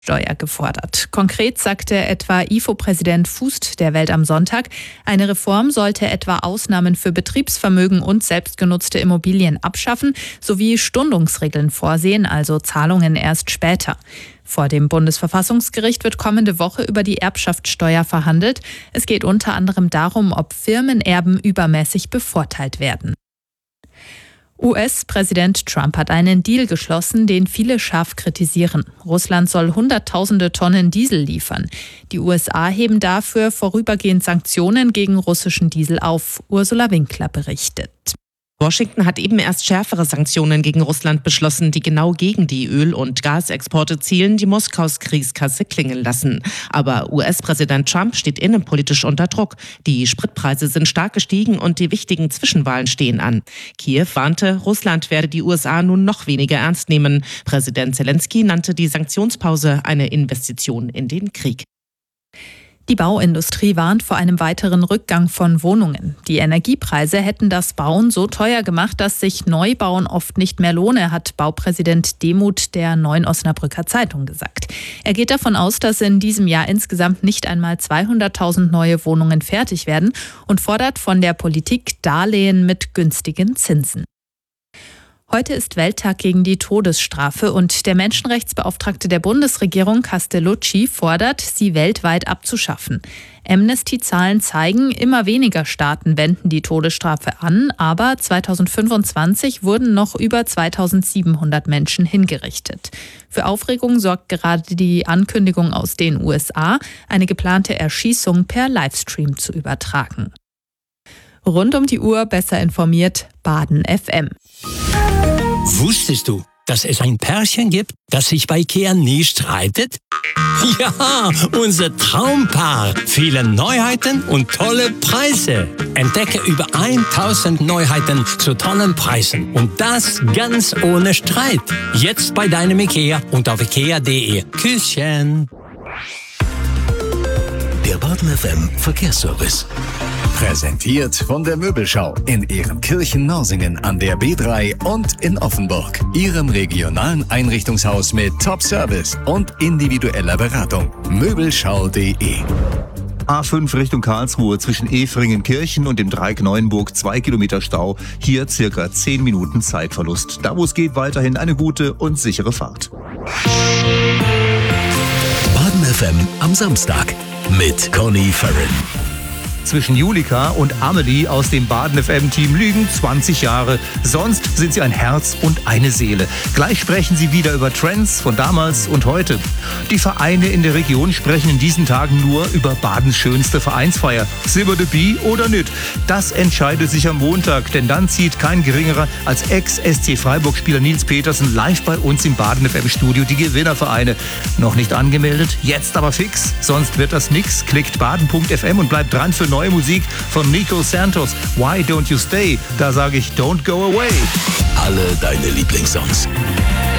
Steuer gefordert. Konkret sagte etwa IFO-Präsident Fußt der Welt am Sonntag, eine Reform sollte etwa Ausnahmen für Betriebsvermögen und selbstgenutzte Immobilien abschaffen, sowie Stundungsregeln vorsehen, also Zahlungen erst später. Vor dem Bundesverfassungsgericht wird kommende Woche über die Erbschaftssteuer verhandelt. Es geht unter anderem darum, ob Firmenerben übermäßig bevorteilt werden. US-Präsident Trump hat einen Deal geschlossen, den viele scharf kritisieren. Russland soll Hunderttausende Tonnen Diesel liefern. Die USA heben dafür vorübergehend Sanktionen gegen russischen Diesel auf. Ursula Winkler berichtet. Washington hat eben erst schärfere Sanktionen gegen Russland beschlossen, die genau gegen die Öl- und Gasexporte zielen, die Moskaus Kriegskasse klingeln lassen. Aber US-Präsident Trump steht innenpolitisch unter Druck. Die Spritpreise sind stark gestiegen und die wichtigen Zwischenwahlen stehen an. Kiew warnte, Russland werde die USA nun noch weniger ernst nehmen. Präsident Zelensky nannte die Sanktionspause eine Investition in den Krieg. Die Bauindustrie warnt vor einem weiteren Rückgang von Wohnungen. Die Energiepreise hätten das Bauen so teuer gemacht, dass sich Neubauen oft nicht mehr lohne, hat Baupräsident Demuth der Neuen Osnabrücker Zeitung gesagt. Er geht davon aus, dass in diesem Jahr insgesamt nicht einmal 200.000 neue Wohnungen fertig werden und fordert von der Politik Darlehen mit günstigen Zinsen. Heute ist Welttag gegen die Todesstrafe und der Menschenrechtsbeauftragte der Bundesregierung Castellucci fordert, sie weltweit abzuschaffen. Amnesty-Zahlen zeigen, immer weniger Staaten wenden die Todesstrafe an, aber 2025 wurden noch über 2700 Menschen hingerichtet. Für Aufregung sorgt gerade die Ankündigung aus den USA, eine geplante Erschießung per Livestream zu übertragen. Rund um die Uhr besser informiert, Baden FM. Wusstest du, dass es ein Pärchen gibt, das sich bei IKEA nie streitet? Ja, unser Traumpaar. Viele Neuheiten und tolle Preise. Entdecke über 1000 Neuheiten zu tollen Preisen. Und das ganz ohne Streit. Jetzt bei deinem IKEA und auf ikea.de. Küsschen. Der Baden FM Verkehrsservice. Präsentiert von der Möbelschau in Ehrenkirchen-Norsingen an der B3 und in Offenburg. Ihrem regionalen Einrichtungshaus mit Top-Service und individueller Beratung. Möbelschau.de. A5 Richtung Karlsruhe zwischen Efringenkirchen und dem Dreieck Neuenburg 2 Kilometer Stau. Hier circa 10 Minuten Zeitverlust. Da wo es geht, weiterhin eine gute und sichere Fahrt. Baden FM am Samstag mit Conny Farren. Zwischen Julika und Amelie aus dem Baden FM-Team liegen 20 Jahre. Sonst sind sie ein Herz und eine Seele. Gleich sprechen sie wieder über Trends von damals und heute. Die Vereine in der Region sprechen in diesen Tagen nur über Badens schönste Vereinsfeier. Silber de Bi oder nüt? Das entscheidet sich am Montag, denn dann zieht kein geringerer als Ex-SC Freiburg-Spieler Nils Petersen live bei uns im Baden FM-Studio die Gewinnervereine. Noch nicht angemeldet? Jetzt aber fix, sonst wird das nix. Klickt baden.fm und bleibt dran für neue Musik von Nico Santos. Why Don't You Stay? Da sage ich Don't Go Away. Alle deine Lieblingssongs.